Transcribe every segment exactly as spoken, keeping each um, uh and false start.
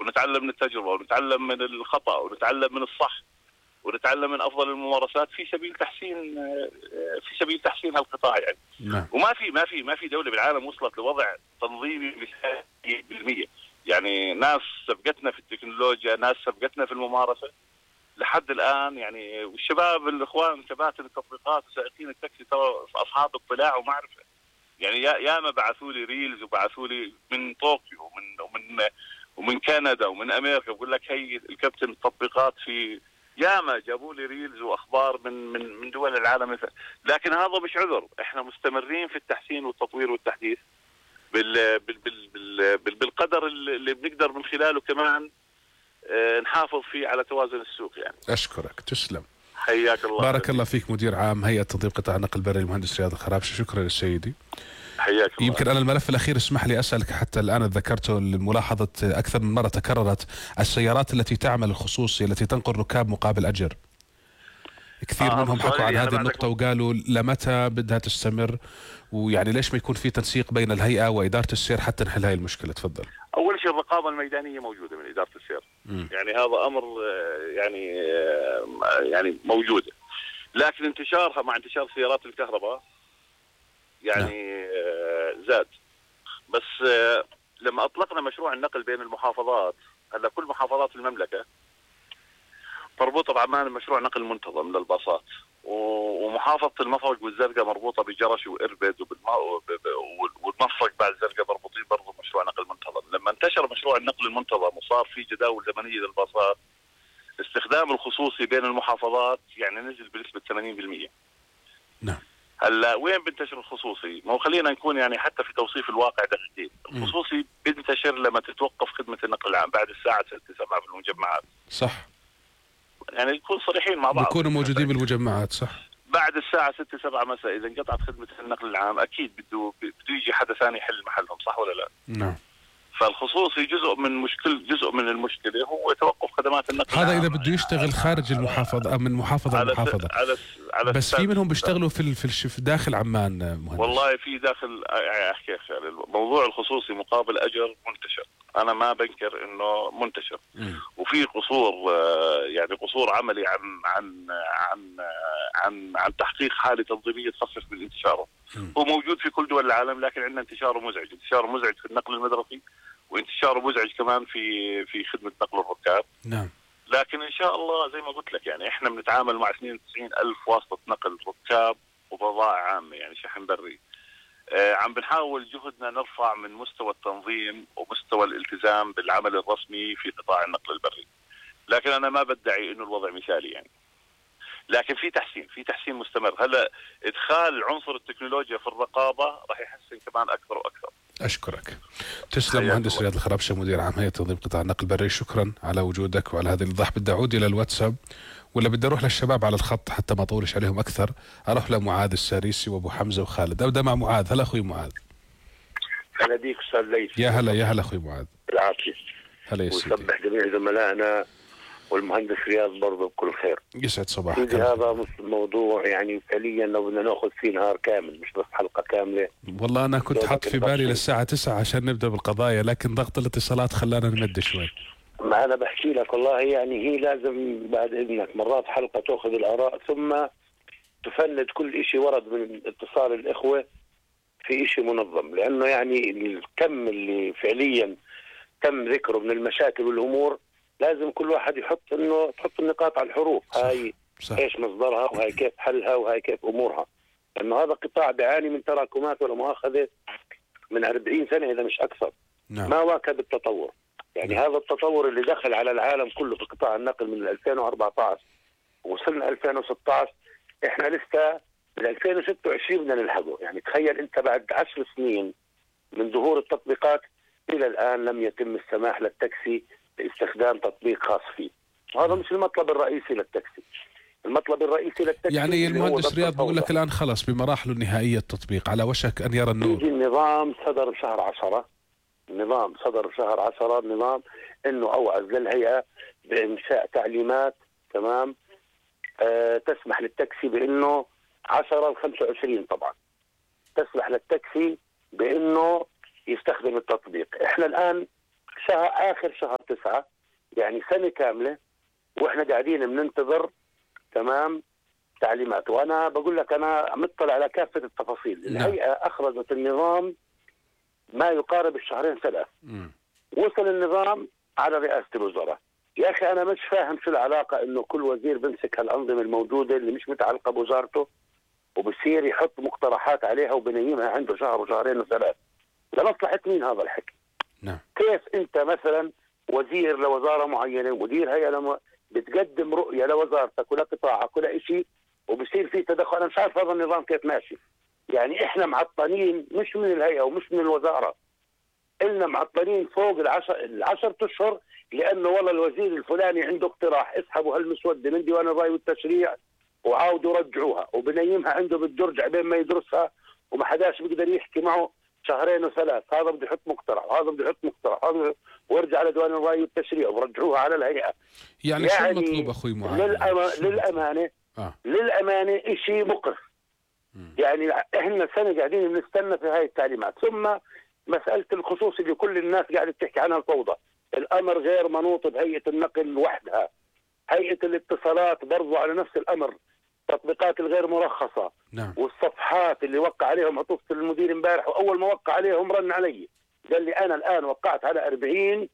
ونتعلم من التجربة ونتعلم من الخطأ ونتعلم من الصح ونتعلم من أفضل الممارسات في سبيل تحسين في سبيل تحسين هالقطاع يعني. نعم. وما في ما في ما في دولة بالعالم وصلت لوضع تنظيمي مثالي بالمية. يعني ناس سبقتنا في التكنولوجيا، ناس سبقتنا في الممارسة لحد الآن يعني. والشباب الإخوان كباتن التطبيقات وسائقين التاكسي ترى أصحاب اطلاع ومعرفة يعني. يا ياما بعثوا لي ريلز وبعثوا لي من طوكيو ومن ومن ومن كندا ومن أمريكا، بقول لك هي الكابتن التطبيقات في ياما جابوا لي ريلز واخبار من من من دول العالم مثل. لكن هذا مش عذر، احنا مستمرين في التحسين والتطوير والتحديث بال بال بال بال بالقدر اللي بنقدر من خلاله كمان اه نحافظ فيه على توازن السوق يعني. اشكرك، تسلم، حياك الله. بارك حبيب. الله فيك. مدير عام هيئة تنظيم قطاع النقل البري المهندس رياض الخرابشي، شكرا للسيدي. حياك الله. يمكن أنا الملف الأخير اسمح لي أسألك، حتى الآن ذكرته لملاحظة أكثر من مرة تكررت، السيارات التي تعمل الخصوصي التي تنقل ركاب مقابل أجر، كثير آه منهم حكوا عن هذه النقطة وقالوا لمتى بدها تستمر، ويعني ليش ما يكون في تنسيق بين الهيئة وإدارة السير حتى نحل هاي المشكلة؟ تفضل. أول شيء الرقابة الميدانية موجودة من إدارة السير. م. يعني هذا أمر يعني يعني موجودة، لكن انتشارها مع انتشار سيارات الكهرباء يعني نعم. زاد. بس لما أطلقنا مشروع النقل بين المحافظات، هلا كل محافظات المملكة مربوطة بعمان مشروع نقل منتظم للباصات، ومحافظة المفرق والزرقاء مربوطة بجرش وإربد والمفرق بعد الزرقاء مربوطين برضه مشروع نقل منتظم. لما انتشر مشروع النقل المنتظم وصار في جداول زمنية للباصات، استخدام الخصوصي بين المحافظات يعني نزل بنسبة ثمانين بالمئة. نعم. هلا وين بنتشر الخصوصي؟ ما هو خلينا نكون يعني حتى في توصيف الواقع دقيقين. الخصوصي بنتشر لما تتوقف خدمة النقل العام بعد الساعة ستة سبعة في المجمعات. صح. يعني نكون صريحين مع بعض. بيكونوا موجودين بالمجمعات صح. بعد الساعة ستة سبعة مساء إذا انقطعت خدمة النقل العام أكيد بده بده يجي حدا ثاني يحل محلهم، صح ولا لا؟ نعم. فالخصوصي جزء من مشكل جزء من المشكلة هو توقف خدمات النقل هذا العام. إذا بده يشتغل خارج المحافظة أو من محافظة لمحافظة. على على بس في منهم بيشتغلوا في في داخل عمان مهندس. والله في داخل احكي يا خالد، موضوع الخصوصي مقابل أجر منتشر، أنا ما بنكر إنه منتشر. م. وفي قصور يعني قصور عملي عن عن عن عن عن تحقيق حالة تنظيمية تخفف من انتشاره. م. هو موجود في كل دول العالم، لكن عندنا انتشاره مزعج، انتشاره مزعج في النقل المدرسي، وانتشاره مزعج كمان في في خدمة نقل الركاب. نعم. لكن إن شاء الله زي ما قلت لك يعني إحنا بنتعامل مع اثنين وتسعين ألف واسطة نقل ركاب وبضائع عامة يعني شحن بري. آه عم بنحاول جهدنا نرفع من مستوى التنظيم ومستوى الالتزام بالعمل الرسمي في قطاع النقل البري، لكن أنا ما بدعي إنه الوضع مثالي يعني. لكن في تحسين في تحسين مستمر. هلا إدخال عنصر التكنولوجيا في الرقابة راح يحسن كمان أكثر وأكثر. أشكرك، تسلم مهندس رياض الخرابشي مدير عام هيئة تنظيم قطاع النقل البري، شكرا على وجودك وعلى هذه الإيضاح. بدي أعود إلى الواتساب ولا بدي أروح للشباب على الخط حتى ما أطولش عليهم أكثر؟ أروح لمعاذ الساريسي وأبو حمزة وخالد. أبدأ مع معاذ. هلا أخوي معاذ. هلا بيك أستاذ ليث. يا هلا يا هلا أخوي معاذ. بالعافية. هلا يا سيدي. وسبح جميع زملائنا والمهندس رياض برضه بكل خير. يسعد صباحك. هذا موضوع يعني فعليا لو بدنا ناخذ فيه نهار كامل مش بس حلقة كاملة. والله أنا كنت حط في بالي للساعة تسعة عشان نبدأ بالقضايا، لكن ضغط الاتصالات خلانا نمد شوي. ما أنا بحكي لك والله يعني هي لازم بعد إذنك مرات حلقة تأخذ الآراء ثم تفند كل إشي ورد من اتصال الإخوة في إشي منظم، لأنه يعني الكم اللي فعليا تم ذكره من المشاكل والأمور لازم كل واحد يحط إنه تحط النقاط على الحروف. صح. هاي صح. إيش مصدرها وهاي كيف حلها وهاي كيف أمورها، لأنه هذا قطاع بيعاني من تراكمات ولا مؤاخذة من أربعين سنة إذا مش أكثر. نعم. ما واكب التطور يعني. نعم. هذا التطور اللي دخل على العالم كله في قطاع النقل من ألفين وأربعة عشر ووصلنا ألفين وستة عشر، إحنا لسه من ألفين وستة وعشرين بدنا نلحقه. يعني تخيل أنت بعد عشر سنين من ظهور التطبيقات إلى الآن لم يتم السماح للتاكسي باستخدام تطبيق خاص فيه. وهذا مش المطلب الرئيسي للتاكسي. المطلب الرئيسي للتاكسي يعني المهندس رياض بقول لك الآن خلص بمراحله النهائية التطبيق على وشك أن يرى النور. يجي النظام صدر بشهر عشرة، النظام صدر بشهر عشرة النظام إنه أوعز للهيئة بإنشاء تعليمات تمام أه تسمح للتاكسي بإنه عشرة لخمسة وعشرين طبعا تسمح للتاكسي بإنه يستخدم التطبيق. إحنا الآن شهر اخر شهر تسعة، يعني سنه كامله واحنا قاعدين بننتظر تمام تعليمات. وانا بقول لك انا مطلع على كافه التفاصيل. نعم. الهيئه اخرجت النظام ما يقارب الشهرين ثلاث. مم. وصل النظام على رئاسه الوزراء. يا اخي انا مش فاهم شو العلاقه انه كل وزير بمسك هالانظمه الموجوده اللي مش متعلقه بوزارته وبصير يحط مقترحات عليها وبنيمها عنده شهر وشهرين وثلاث. لمصلحه مين هذا الحكي؟ نعم. كيف انت مثلا وزير لوزاره معينه ومدير هيئه لم... بتقدم رؤيه لوزارتك ولا قطاعك ولا شيء وبصير في تدخل؟ انا مش عارف هذا النظام كيف ماشي. يعني احنا معطلين مش من الهيئه ومش من الوزاره، إلنا معطلين فوق العشر العشر اشهر لانه والله الوزير الفلاني عنده اقتراح اسحبوا هالمسوده من ديوان الرأي والتشريع وعاودوا رجعوها وبنيمها عنده بالدرج عبين ما يدرسها وما حداش بيقدر يحكي معه شهرين وثلاث. هذا بده يحط مقترح وهذا بده يحط مقترح هذا ويرجع على ديوان الرأي والتشريع ورجعوها على الهيئه. يعني, يعني شو المطلوب اخوي معاذ؟ للأما... للامانه آه. للامانه شيء مقرف. يعني احنا سنه قاعدين بنستنى في هاي التعليمات. ثم مساله الخصوص اللي كل الناس قاعده تحكي عنها الفوضى، الامر غير منوط بهيئه النقل وحدها. هيئه الاتصالات برضو على نفس الامر، التطبيقات الغير مرخصه. نعم. والصفحات اللي وقع عليهم عطوفه المدير امبارح، واول ما وقع عليهم رن علي قال لي انا الان وقعت على أربعين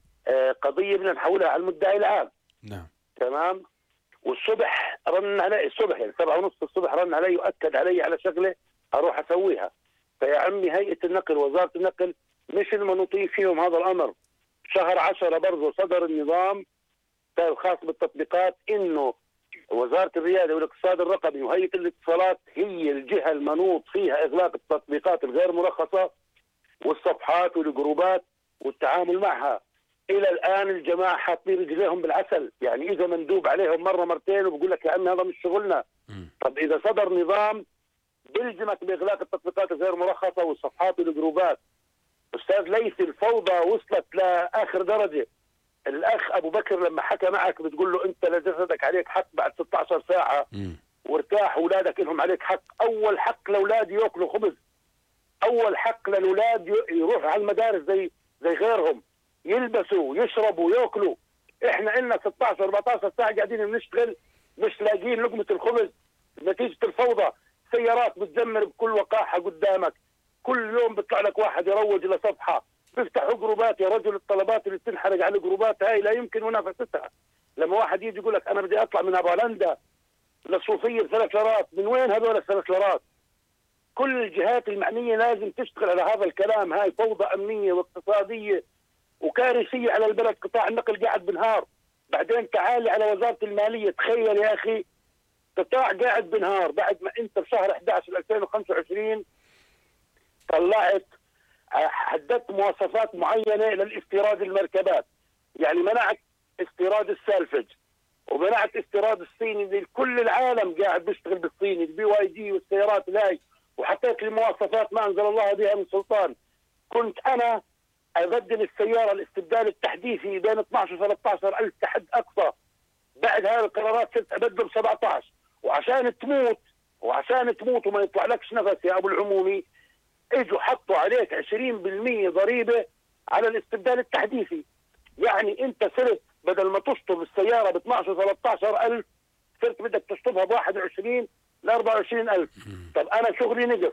قضيه بدنا نحولها على المدعي العام. نعم. تمام. والصبح رن علي الصبح يعني سبعة ونص الصبح رن علي واكد علي على شغله اروح اسويها. فيا عمي هيئه النقل وزاره النقل مش المنوطين فيهم هذا الامر. شهر عشرة برضه صدر النظام الخاص بالتطبيقات انه وزاره الرياده والاقتصاد الرقمي وهيئه الاتصالات هي الجهه المنوط فيها اغلاق التطبيقات الغير مرخصه والصفحات والجروبات والتعامل معها. الى الان الجماعه حاطين رجليهم بالعسل، يعني اذا مندوب عليهم مره مرتين وبقول لك يا عمي هذا مش شغلنا. طب اذا صدر نظام بيلزمك باغلاق التطبيقات الغير مرخصه والصفحات والجروبات. استاذ ليثي الفوضى وصلت لاخر درجه. الاخ ابو بكر لما حكى معك بتقول له انت لجسدك عليك حق بعد ستة عشر ساعه وارتاح اولادك لهم عليك حق. اول حق لاولادي ياكلوا خبز، اول حق للاولاد يروحوا على المدارس زي زي غيرهم، يلبسوا ويشربوا وياكلوا. احنا لنا ستة عشر أربعة عشر ساعه قاعدين بنشتغل مش لاقيين لقمه الخبز نتيجه الفوضى. سيارات بتزمر بكل وقاحه قدامك، كل يوم بيطلع لك واحد يروج لصفحه، بيفتحوا جروبات. يا رجل الطلبات اللي بتنحرق على الجروبات هاي لا يمكن منافستها. لما واحد يجي يقول لك انا بدي اطلع من ابولندا للصوفيه بثلاث ليرات، من وين هذول الثلاث ليرات؟ كل الجهات المعنيه لازم تشتغل على هذا الكلام. هاي فوضى امنيه واقتصاديه وكارثيه على البلد. قطاع النقل قاعد بنهار. بعدين تعالي على وزاره الماليه، تخيل يا اخي قطاع قاعد بنهار بعد ما انت بشهر أحد عشر ألفين وخمسة وعشرين طلعت حددت مواصفات معينه للاستيراد المركبات. يعني منعت استيراد السالفج ومنعت استيراد الصيني اللي كل العالم قاعد بيشتغل بالصيني، البي واي دي والسيارات الهاي، وحطيت لي مواصفات ما انزل الله بها من سلطان. كنت انا ابدل السياره الاستبدال التحديثي بين اثنعش وثلاثة عشر ألف كحد اقصى. بعد هاي القرارات صرت ابدل سبعة عشر. وعشان تموت وعشان تموت وما يطلع لكش نفس يا ابو العمومي اجوا حطوا عليك عشرين بالمئة ضريبه على الاستبدال التحديثي. يعني انت صرت بدل ما تشطب السياره ب اثنعش وثلاثة عشر ألف صرت بدك تشطبها ب واحد وعشرين ل أربعة وعشرين ألف. طب انا شغلي نقص،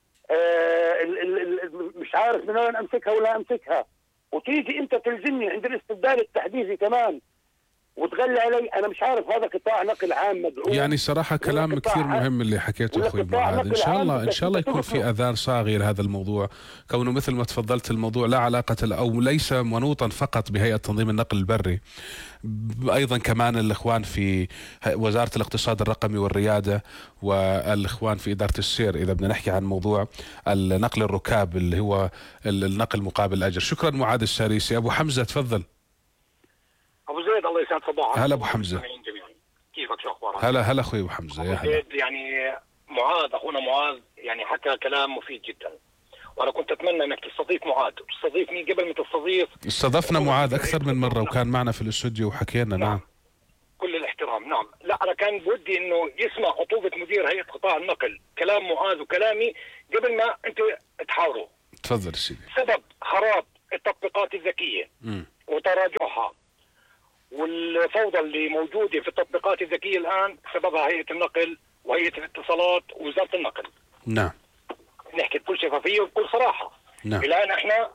آه ال ال ال مش عارف من وين امسكها ولا امسكها، وتيجي انت تلزمني عند الاستبدال التحديثي كمان وتغلي علي. انا مش عارف هذا قطاع نقل عام مدعوم. يعني صراحه كلام كثير مهم اللي حكيته اخوي معاذ. ان شاء الله ان شاء الله يكون في اذان صاغي لهذا الموضوع، كونه مثل ما تفضلت الموضوع لا علاقه او ليس منوطا فقط بهيئه تنظيم النقل البري، ايضا كمان الاخوان في وزاره الاقتصاد الرقمي والرياده والاخوان في اداره السير اذا بدنا نحكي عن موضوع النقل الركاب اللي هو النقل مقابل الاجر. شكرا معاذ الساريسي. ابو حمزه تفضل. ابو زيد الله يسعد صباحك. هلا ابو حمزه. كيفك شو اخبارك؟ هلا هلا اخوي ابو حمزه. يا هلا. يعني معاذ اخونا معاذ يعني حكى كلام مفيد جدا، وانا كنت اتمنى انك تستضيف معاذ وتستضيفني قبل ما تستضيف. استضفنا معاذ اكثر من مره وكان معنا في الاستوديو وحكينا. نعم. نعم كل الاحترام. نعم لا انا كان بودي انه يسمع خطوبه مدير هيئه قطاع النقل كلام معاذ وكلامي قبل ما انتم تحاوروا. تفضل سيدي. سبب خراب التطبيقات الذكيه م. وتراجعها، والفوضى اللي موجوده في التطبيقات الذكيه الان سببها هيئه النقل وهيئه الاتصالات ووزاره النقل. نعم. نحكي بكل شفافيه وبكل صراحه. نعم. الان احنا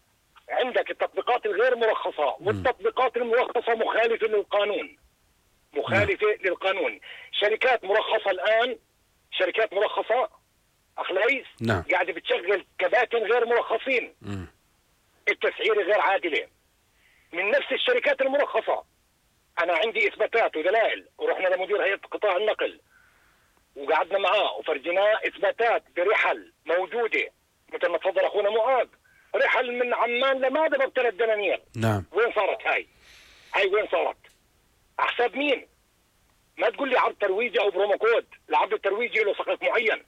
عندك التطبيقات الغير مرخصه والتطبيقات المرخصه مخالفه للقانون. مخالفه نعم. للقانون. شركات مرخصه الان، شركات مرخصه اخ رئيس نعم. قاعده بتشغل كباتن غير مرخصين. م. التسعيره غير عادله من نفس الشركات المرخصه. انا عندي اثباتات ودلائل، ورحنا لمدير هيئه قطاع النقل وقعدنا معاه وفرجيناه اثباتات برحل موجوده مثل ما تفضل اخونا معاذ، رحل من عمان لماذا بثلاث دنانير. نعم. وين صارت هاي؟ هاي وين صارت؟ احساب مين؟ ما تقول لي عرض ترويجي او برومو كود، العرض الترويجي له سقف معين.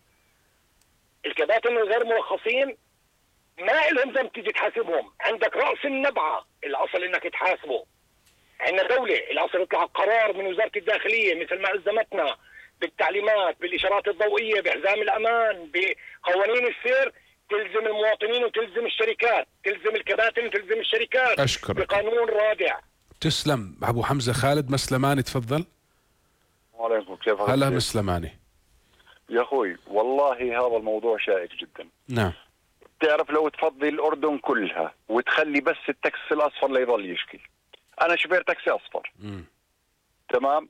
الكباتن الغير مرخصين ما لهم ذنب تيجي تحاسبهم، عندك راس النبعه الاصل انك تحاسبه. عندنا دوله الاصل يطلع قرار من وزاره الداخليه مثل ما الزمتنا بالتعليمات، بالاشارات الضوئيه، بحزام الامان، بقوانين السير، تلزم المواطنين وتلزم الشركات، تلزم الكباتن وتلزم الشركات. أشكرك. بقانون رادع. تسلم ابو حمزه. خالد مسلماني تفضل. وعليكم كيف هلا مسلماني. يا اخوي والله هذا الموضوع شائك جدا. نعم. تعرف لو تفضي الاردن كلها وتخلي بس التاكسي الاصفر اللي يظل يشكي. انا شوفير تاكسي اصفر. م. تمام.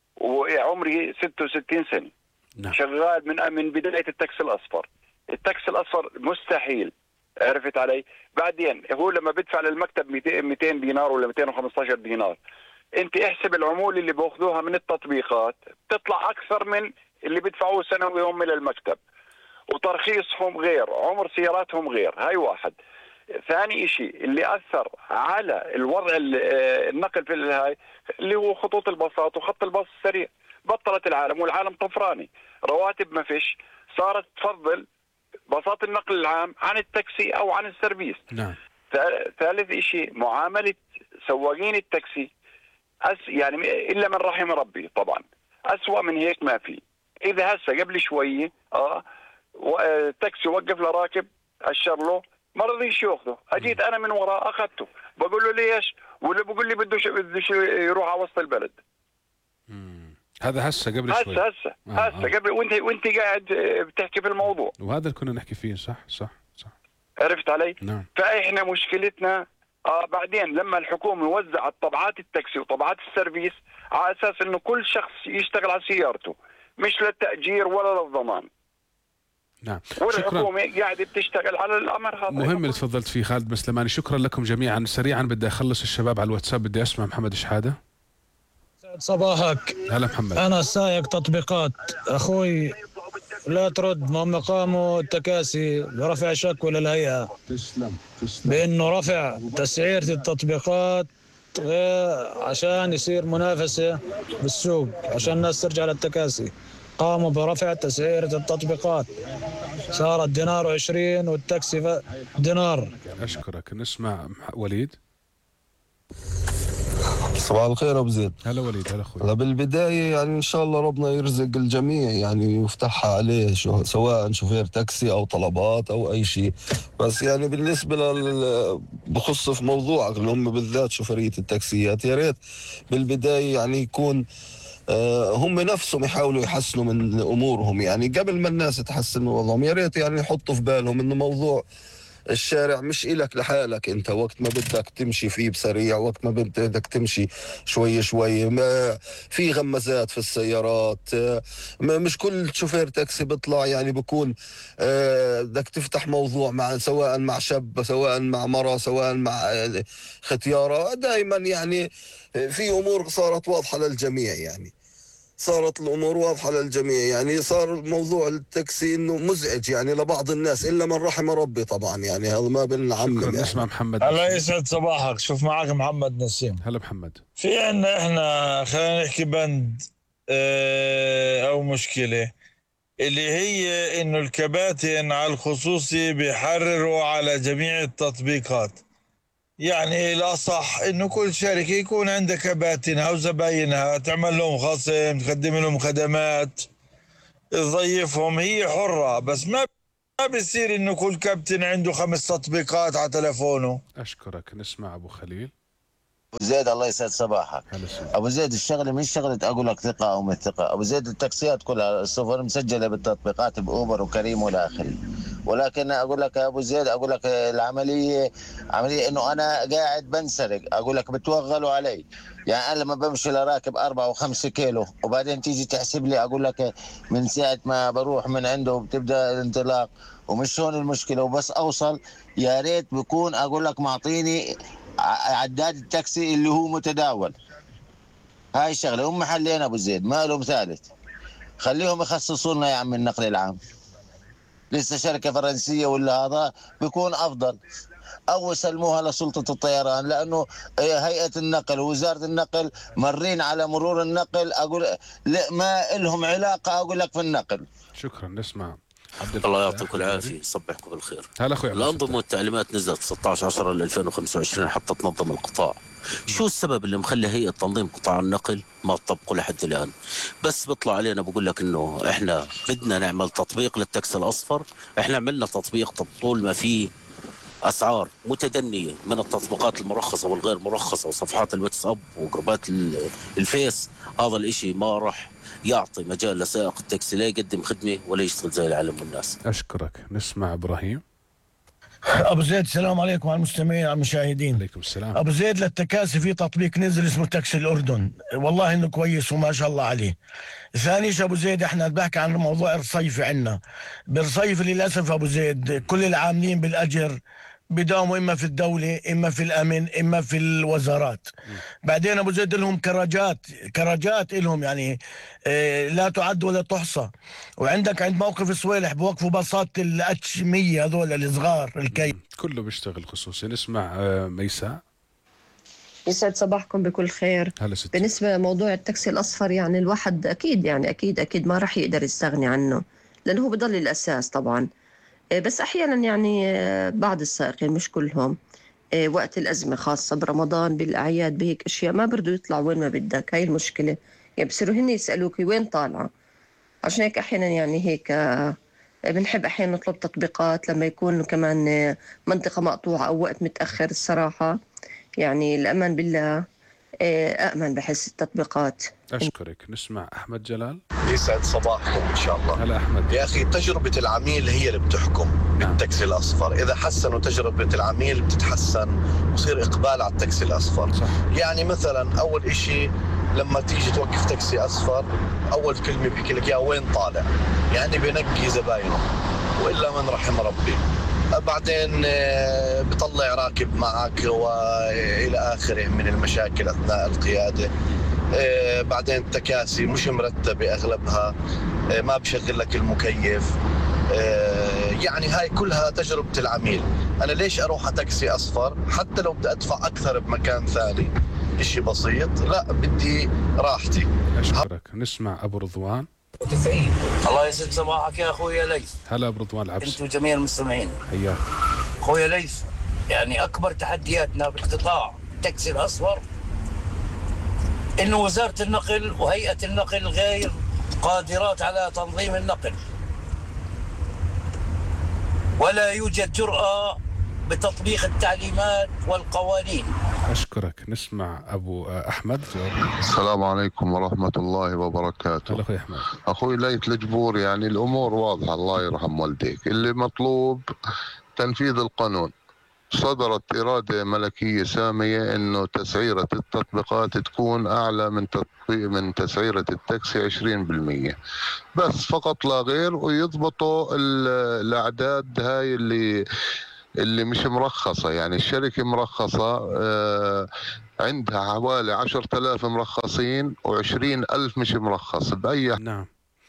وعمري ستة وستين سنه. نعم. شغال من من بدايه التاكسي الاصفر. التاكسي الاصفر مستحيل، عرفت علي؟ بعدين هو لما بدفع للمكتب مئتين دينار ولا مئتين وخمسة عشر دينار، انت احسب العموله اللي باخذوها من التطبيقات بتطلع اكثر من اللي بدفعوه سنوي هم للمكتب، وترخيصهم غير، عمر سياراتهم غير. هاي واحد. ثاني شيء اللي اثر على الوضع النقل في الهاي اللي هو خطوط الباصات وخط الباص السريع. بطلت العالم والعالم طفراني، رواتب ما فيش، صارت تفضل باصات النقل العام عن التاكسي او عن السيرفيس. نعم. ثالث شيء معامله سواقين التاكسي أس يعني الا من رحم ربي طبعا، اسوأ من هيك ما في. اذا هسه قبل شويه اه التاكسي وقف لراكب اشر له ما رضيش ياخذه، اجيت انا من وراه اخذته، بقول له ليش؟ ولا بقول لي بدوش بدوش يروح على وسط البلد. مم. هذا هسه قبل شوي. هسه هسه آه هسه آه. قبل وانت وانت قاعد بتحكي في الموضوع، وهذا اللي كنا نحكي فيه. صح صح صح. عرفت علي؟ نعم. فاحنا مشكلتنا اه بعدين لما الحكومه وزعت طبعات التاكسي وطبعات السيرفيس على اساس انه كل شخص يشتغل على سيارته، مش للتاجير ولا للضمان. نعم. والحكومه قاعده بتشتغل على الامر هذا. مهم اللي تفضلت فيه خالد مسلماني. شكرا لكم جميعا. سريعا بدي اخلص الشباب على الواتساب، بدي اسمع محمد شحاده. صباحك. هلا محمد. انا سايق تطبيقات اخوي، لا ترد ما قاموا التكاسي برفع شكوى للهيئه بانه رفع تسعيره التطبيقات عشان يصير منافسه بالسوق، عشان الناس ترجع للتكاسي. قاموا برفع تسعيره التطبيقات، صارت دينار وعشرين والتاكسي دينار. اشكرك. نسمع وليد. صباح الخير ابو زيد. هلا وليد. هلا اخوي. بالبدايه يعني ان شاء الله ربنا يرزق الجميع يعني يفتحها عليه، شو سواء شوفير تاكسي او طلبات او اي شيء. بس يعني بالنسبه لل بخص في موضوعك اللي هم بالذات شوفيريه التاكسيات، يا ريت بالبدايه يعني يكون آه هم نفسهم يحاولوا يحسنوا من امورهم، يعني قبل ما الناس تحسن من وضعهم. يا ريت يعني يحطوا في بالهم انه موضوع الشارع مش إلك لحالك انت، وقت ما بدك تمشي فيه بسريع، وقت ما بدك تمشي شوي شوي، ما في غمزات في السيارات، ما مش كل شوفير تاكسي بيطلع يعني بكون بدك تفتح موضوع مع سواء مع شاب سواء مع مرة سواء مع ختيارة. دائما يعني في امور صارت واضحة للجميع، يعني صارت الامور واضحه للجميع، يعني صار موضوع التاكسي انه مزعج يعني لبعض الناس الا من رحم ربي طبعا، يعني هذا ما بنعمم. شكرا. يعني. نسمع محمد. الله يسعد صباحك. شوف معك محمد نسيم. هلا محمد. في عندنا احنا خلينا نحكي بند اه او مشكله اللي هي انه الكباتن على الخصوصي بيحرروا على جميع التطبيقات. يعني الأصح إنه كل شركة يكون عندها كباتنها وزباينها، تعمل لهم خصم، تقدم لهم خدمات، تضيفهم، هي حرة، بس ما ما بيصير انه كل كابتن عنده خمس تطبيقات على تلفونه. اشكرك. نسمع ابو خليل. ابو زيد الله يسعد صباحك. ابو زيد الشغله مش شغله اقول لك ثقه او مش ثقه، ابو زيد التاكسيات كلها السفر مسجله بالتطبيقات باوبر وكريم والى اخره، ولكن اقول لك يا ابو زيد اقول لك العمليه عمليه انه انا قاعد بنسرق، اقول لك بتوغلوا علي، يعني انا لما بمشي لراكب أربعة وخمسة كيلو وبعدين تيجي تحسب لي اقول لك من ساعه ما بروح من عنده بتبدا الانطلاق، ومش هون المشكله، وبس اوصل يا ريت بكون اقول لك معطيني عداد التاكسي اللي هو متداول. هاي الشغله هم محلين ابو زيد ما لهم ثالث، خليهم يخصصوا لنا يا عم النقل العام، لسه شركه فرنسيه ولا هذا بيكون افضل، او يسلموها لسلطه الطيران، لانه هيئه النقل ووزاره النقل مرين على مرور النقل اقول ما لهم علاقه اقول لك في النقل. شكرا. نسمع الله يعطيكم العافيه، يصبحكم بالخير. هلا اخوي. الانظمه والتعليمات نزلت ستة عشر عشرة ألفين وخمسة وعشرين حتى تنظم القطاع. شو السبب اللي مخلي هيئه تنظيم قطاع النقل ما تطبقوا لحد الان؟ بس بيطلع علينا بقول لك انه احنا بدنا نعمل تطبيق للتاكسي الاصفر، احنا عملنا تطبيق طول ما فيه اسعار متدنيه من التطبيقات المرخصه والغير مرخصه وصفحات الواتساب وجروبات الفيس، هذا الاشي ما راح يعطي مجال لسائق التاكسي لا يقدم خدمه ولا يشتغل زي العالم والناس. اشكرك. نسمع ابراهيم. ابو زيد السلام عليكم على المستمعين على المشاهدين. عليكم السلام. ابو زيد للتكاسي في تطبيق نزل اسمه تاكسي الاردن، والله انه كويس وما شاء الله عليه. ثاني شيء ابو زيد احنا بحكي عن موضوع الرصيف عندنا، بالرصيف للاسف ابو زيد كل العاملين بالاجر بداوموا اما في الدوله اما في الامن اما في الوزارات. بعدين ابو زيد لهم كراجات كراجات لهم يعني اه لا تعد ولا تحصى. وعندك عند موقف السويلح بوقفوا باصات الاتش مية هذول الصغار الكي كله بيشتغل خصوصي. نسمع اه ميساء. يسعد صباحكم بكل خير. هلا ست. بالنسبه لموضوع التاكسي الاصفر يعني الواحد اكيد يعني اكيد اكيد ما راح يقدر يستغني عنه لانه هو بضل الاساس طبعا، بس أحيانا يعني بعض السائقين مش كلهم وقت الأزمة خاصة برمضان بالأعياد بهيك أشياء ما بردوا يطلعوا وين ما بدك. هاي المشكلة يعني بصيروا هن يسألوك وين طالعة، عشان هيك أحيانا يعني هيك بنحب أحيانا نطلب تطبيقات لما يكون كمان منطقة مقطوعة أو وقت متأخر. الصراحة يعني الأمان بالله أأمن بحس التطبيقات. أشكرك. نسمع أحمد جلال. يسعد صباحكم إن شاء الله. هلا أحمد. يا أخي تجربة العميل هي اللي بتحكم بالتاكسي الأصفر، إذا حسنوا تجربة العميل بتتحسن وصير إقبال على التاكسي الأصفر. صح. يعني مثلا أول إشي لما تيجي توقف تاكسي أصفر أول كلمة بيحكي لك يا وين طالع، يعني بينقي زباينه وإلا من رحم ربي. بعدين بطلع راكب معك وإلى آخره من المشاكل أثناء القيادة. بعدين التكاسي مش مرتبة أغلبها، ما بشغل لك المكيف، يعني هاي كلها تجربة العميل. أنا ليش أروح على تاكسي أصفر حتى لو بدي أدفع أكثر بمكان ثاني؟ إشي بسيط، لا بدي راحتي. أشكرك. نسمع أبو رضوان. تسعين. الله يسعد صباحك يا أخويا ليث. هلا أبو رضوان العبس. أنتم جميع المستمعين. حياك. أخويا ليث يعني أكبر تحدياتنا بالقطاع التاكسي الأصفر إنه وزارة النقل وهيئة النقل غير قادرات على تنظيم النقل، ولا يوجد جرأة بتطبيق التعليمات والقوانين. أشكرك. نسمع أبو أحمد. السلام عليكم ورحمة الله وبركاته. هلا أخوي أحمد. أخوي ليث الجبور، يعني الأمور واضحة الله يرحم والديك، اللي مطلوب تنفيذ القانون. صدرت إرادة ملكية سامية إنه تسعيرة التطبيقات تكون أعلى من تطبيق من تسعيرة التاكسي عشرين بالمية بس فقط لا غير، ويضبطوا الأعداد هاي اللي اللي مش مرخصة. يعني الشركة مرخصة آه عندها حوالي عشرة آلاف مرخصين وعشرين ألف مش مرخص بأي. نعم.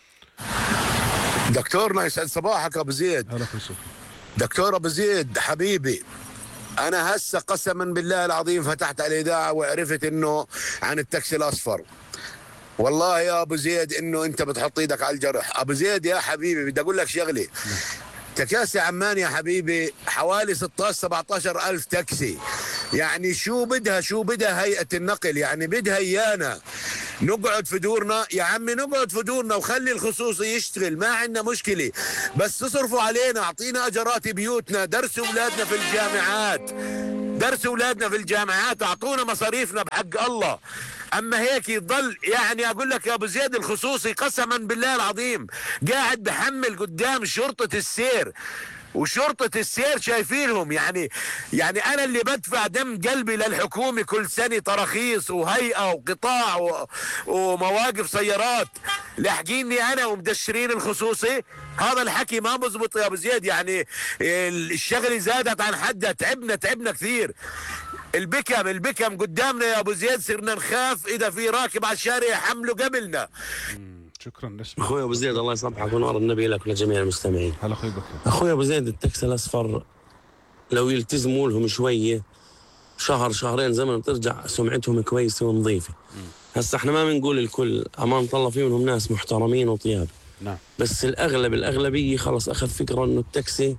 دكتورنا يسعد صباحك أبو زيد. هلا فيسوك. دكتور أبو زيد حبيبي، أنا هسه قسما بالله العظيم فتحت على الإذاعة وعرفت إنه عن التاكسي الأصفر. والله يا أبو زيد إنه أنت بتحط إيدك على الجرح. أبو زيد يا حبيبي بدي أقول لك شغلة، تكاسي عمان يا حبيبي حوالي ستة عشر سبعة عشر ألف تاكسي. يعني شو بدها شو بدها هيئة النقل، يعني بدها إيانا نقعد في دورنا يا عمي، نقعد في دورنا وخلي الخصوصي يشتغل، ما عندنا مشكله، بس تصرفوا علينا، اعطينا اجرات بيوتنا، درسوا اولادنا في الجامعات، درسوا اولادنا في الجامعات، اعطونا مصاريفنا بحق الله. اما هيك يضل يعني اقول لك يا ابو زيد الخصوصي قسما بالله العظيم قاعد بحمل قدام شرطه السير، وشرطة السير شايفينهم، يعني يعني أنا اللي بدفع دم قلبي للحكومة كل سنة تراخيص وهيئة وقطاع و... ومواقف سيارات، لاحقيني أنا ومدشرين الخصوصي. هذا الحكي ما بزبط يا أبو زيد، يعني الشغلة زادت عن حدها، تعبنا تعبنا كثير. البكم البكم قدامنا يا أبو زيد، صرنا نخاف إذا في راكب على الشارع يحمله قبلنا. شكرا. نسمع اخوي ابو زيد الله يصبحك ونور النبي لك ولجميع المستمعين. هلا اخوي بكر. اخوي ابو زيد التاكسي الاصفر لو يلتزموا لهم شويه شهر شهرين زمن بترجع سمعتهم كويسه ونظيفه. هسه احنا ما بنقول الكل، امام الله في منهم ناس محترمين وطياب. نعم. بس الاغلب الاغلبيه خلص اخذ فكره انه التاكسي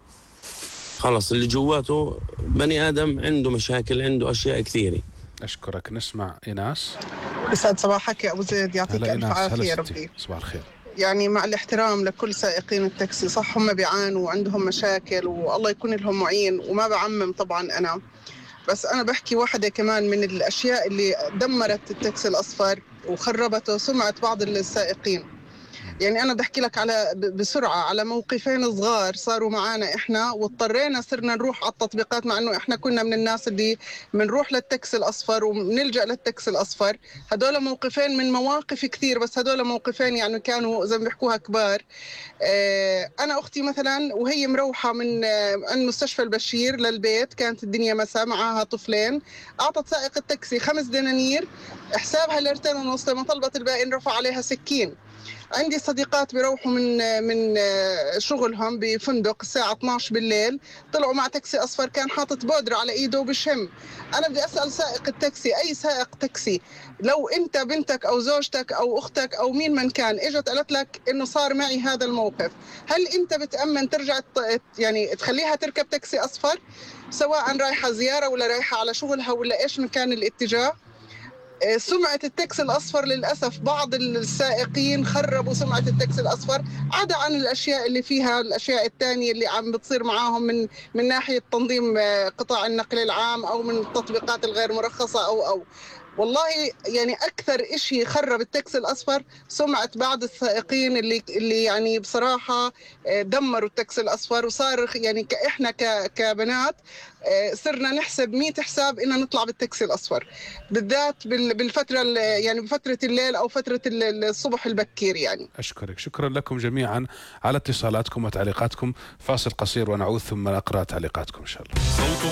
خلص اللي جواته بني ادم عنده مشاكل، عنده اشياء كثيره. اشكرك. نسمع ايناس. يسعد صباحك يا ابو زيد، يعطيك الف عافيه يا ربي. صباح الخير. يعني مع الاحترام لكل سائقين التاكسي، صح هم بيعانوا وعندهم مشاكل والله يكون لهم معين، وما بعمم طبعا انا، بس انا بحكي واحده كمان من الاشياء اللي دمرت التاكسي الاصفر وخربته سمعه بعض السائقين. يعني أنا بحكي لك على بسرعة على موقفين صغار صاروا معانا إحنا، واضطرينا صرنا نروح على التطبيقات، مع إنه إحنا كنا من الناس اللي بنروح للتاكسي الأصفر وبنلجأ للتاكسي الأصفر. هدول موقفين من مواقف كثير، بس هدول موقفين يعني كانوا زي ما بيحكوها كبار. آه أنا أختي مثلا وهي مروحة من آه عند مستشفى البشير للبيت، كانت الدنيا مساء، معها طفلين، أعطت سائق التاكسي خمس دنانير، حسابها ليرتين ونص، لما طلبت الباقي رفع عليها سكين. عندي صديقات بيروحوا من من شغلهم بفندق الساعة اثنعش بالليل، طلعوا مع تاكسي أصفر كان حاطط بودرة على إيده وبشم. أنا بدي أسأل سائق التاكسي، أي سائق تاكسي، لو أنت بنتك أو زوجتك أو أختك أو مين من كان إجت قالت لك إنه صار معي هذا الموقف، هل أنت بتأمن ترجع يعني تخليها تركب تاكسي أصفر سواء رايحة زيارة ولا رايحة على شغلها ولا إيش من كان الاتجاه؟ سمعة التاكسي الأصفر للأسف بعض السائقين خربوا سمعة التاكسي الأصفر، عدا عن الأشياء اللي فيها الأشياء الثانية اللي عم بتصير معاهم من من ناحية تنظيم قطاع النقل العام أو من التطبيقات الغير مرخصة أو أو والله يعني أكثر إشي خرب التاكسي الأصفر سمعة بعض السائقين اللي اللي يعني بصراحة دمروا التاكسي الأصفر، وصار يعني إحنا كبنات صرنا نحسب مية حساب إن نطلع بالتاكسي الأصفر، بالذات بالفترة يعني بفترة الليل أو فترة الصبح البكير يعني. أشكرك. شكرا لكم جميعا على اتصالاتكم وتعليقاتكم. فاصل قصير ونعود ثم نقرأ تعليقاتكم إن شاء الله.